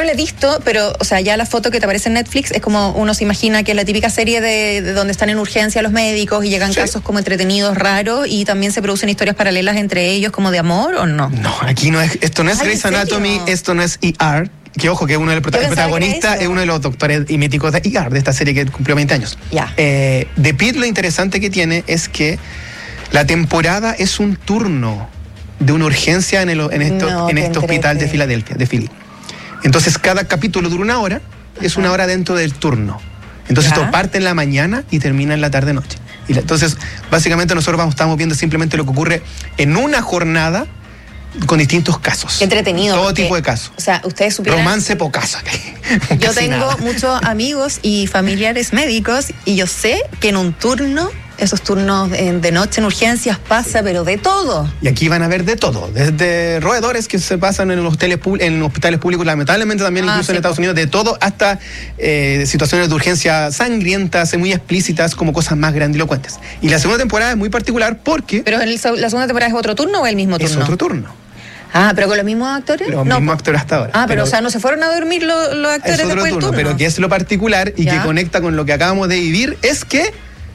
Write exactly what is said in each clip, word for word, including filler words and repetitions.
no la he visto, pero, o sea, ya la foto que te aparece en Netflix es como uno se imagina que es la típica serie de, de donde están en urgencia los médicos y llegan sí. casos como entretenidos, raros, y también se producen historias paralelas entre ellos como de amor, ¿o no? No, aquí no es, esto no es Ay, Grey's Anatomy, esto no es E R. Que ojo, que uno de los protagonistas es uno de los doctores y míticos de E R, de esta serie que cumplió veinte años. Ya. Eh, The Pitt, lo interesante que tiene es que la temporada es un turno de una urgencia en, el, en, esto, no, en este hospital de Filadelfia, de Philly. Entonces, cada capítulo dura una hora, Ajá. es una hora dentro del turno. Entonces, ya. esto parte en la mañana y termina en la tarde-noche. Y la, entonces, básicamente, nosotros vamos, estamos viendo simplemente lo que ocurre en una jornada con distintos casos. Qué entretenido. Todo porque, tipo de casos. O sea, ustedes supieran... Romance pocasa. Yo tengo nada. muchos amigos y familiares médicos y yo sé que en un turno, esos turnos de noche en urgencias pasa, pero de todo. Y aquí van a ver de todo. Desde roedores que se pasan en los hoteles, en hospitales públicos, lamentablemente también ah, incluso sí, en Estados Unidos, de todo, hasta eh, situaciones de urgencia sangrientas, muy explícitas, como cosas más grandilocuentes. Y la segunda temporada es muy particular porque... ¿Pero el, la segunda temporada es otro turno o el mismo turno? Es otro turno. Ah, ¿pero con los mismos actores? Los no. mismos actores hasta ahora. Ah, pero, pero o sea, no se fueron a dormir los, los actores es otro después turno, del turno. Pero que es lo particular y ¿Ya? que conecta con lo que acabamos de vivir, es que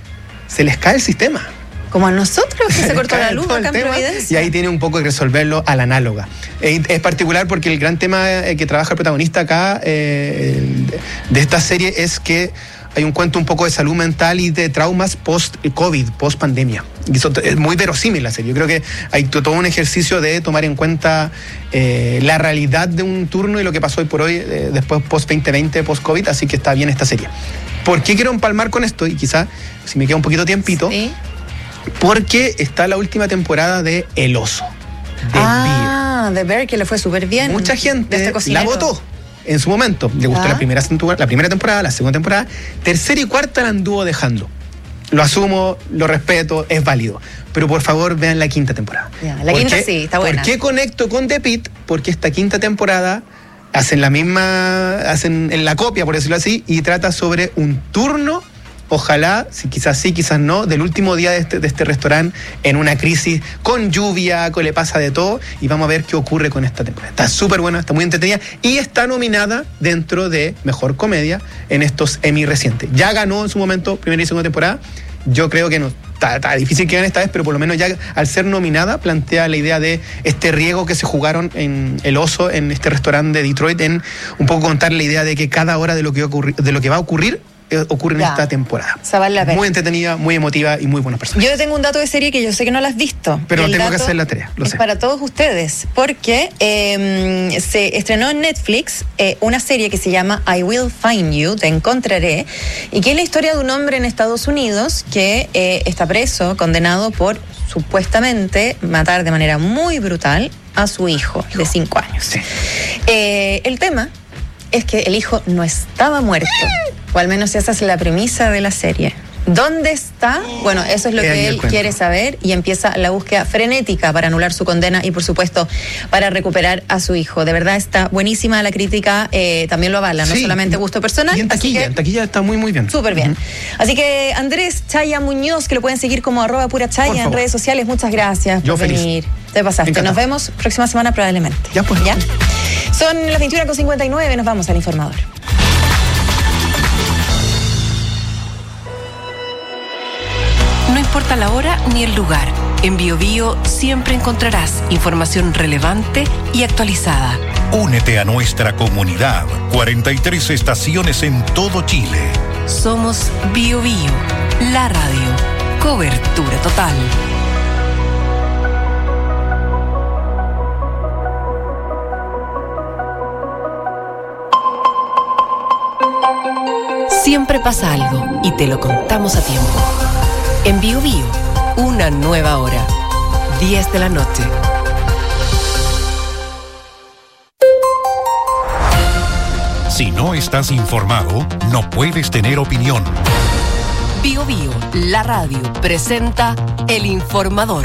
se les cae el sistema. Como a nosotros, que se, se cortó la luz acá en Providencia. Y ahí tiene un poco que resolverlo a la análoga. Es, es particular porque el gran tema que trabaja el protagonista acá eh, de esta serie es que hay un cuento un poco de salud mental y de traumas post-COVID, post-pandemia. Y eso es muy verosímil la serie. Yo creo que hay todo un ejercicio de tomar en cuenta eh, la realidad de un turno y lo que pasó hoy por hoy, eh, después post-veinte veinte, post-COVID, así que está bien esta serie. ¿Por qué quiero empalmar con esto? Y quizá, si me queda un poquito tiempito, sí. porque está la última temporada de El Oso. De ah, de Bear, que le fue súper bien. Mucha gente este la votó. En su momento, le gustó ¿Ah? la, primera, la primera temporada, la segunda temporada, tercera y cuarta la anduvo dejando. Lo asumo, lo respeto, es válido. Pero por favor, vean la quinta temporada. Ya, la quinta sí, está buena. ¿Por qué conecto con The Pitt? Porque esta quinta temporada hacen la misma, hacen en la copia, por decirlo así, y trata sobre un turno, ojalá, si quizás sí, quizás no, del último día de este, de este restaurante en una crisis, con lluvia, con le pasa de todo, y vamos a ver qué ocurre con esta temporada. Está súper buena, está muy entretenida, y está nominada dentro de Mejor Comedia en estos Emmy recientes. Ya ganó en su momento primera y segunda temporada. Yo creo que no, está, está difícil que gane esta vez, pero por lo menos ya al ser nominada plantea la idea de este riesgo que se jugaron en El Oso, en este restaurante de Detroit, en un poco contar la idea de que cada hora de lo que va a ocurrir, de lo que va a ocurrir ocurre en ya. esta temporada. O sea, vale la pena. Muy entretenida, muy emotiva y muy buenas personas. Yo tengo un dato de serie que yo sé que no la has visto. Pero el tengo que hacer la tarea, lo es sé. Para todos ustedes, porque eh, se estrenó en Netflix eh, una serie que se llama I Will Find You, Te Encontraré, y que es la historia de un hombre en Estados Unidos que eh, está preso, condenado por supuestamente matar de manera muy brutal a su hijo, hijo. de cinco años. Sí. Eh, el tema es que el hijo no estaba muerto, o al menos esa es la premisa de la serie. ¿Dónde está? Bueno, eso es lo que él quiere saber y empieza la búsqueda frenética para anular su condena y, por supuesto, para recuperar a su hijo. De verdad está buenísima la crítica, eh, también lo avala, no sí, solamente gusto personal. Y en taquilla, en taquilla está muy, muy bien. Súper bien. Uh-huh. Así que Andrés Chaya Muñoz, que lo pueden seguir como arroba pura chaya en redes sociales, muchas gracias Yo por feliz. venir. Te pasaste. Nos vemos próxima semana probablemente. Ya, pues. ¿Ya? Son las veintiuna con cincuenta y nueve, nos vamos al informador. No importa la hora ni el lugar, en Bio Bio siempre encontrarás información relevante y actualizada. Únete a nuestra comunidad. cuarenta y tres estaciones en todo Chile. Somos Bio Bio, la radio. Cobertura total. Siempre pasa algo y te lo contamos a tiempo. En Bio Bio, una nueva hora. diez de la noche. Si no estás informado, no puedes tener opinión. Bio Bio, la radio, presenta El Informador.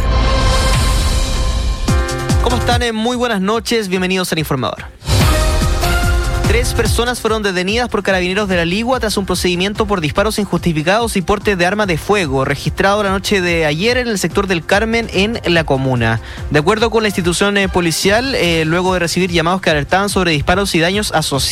¿Cómo están? Muy buenas noches, bienvenidos al Informador. Tres personas fueron detenidas por carabineros de la Ligua tras un procedimiento por disparos injustificados y porte de arma de fuego, registrado la noche de ayer en el sector del Carmen, en la comuna. De acuerdo con la institución eh, policial, eh, luego de recibir llamados que alertaban sobre disparos y daños asociados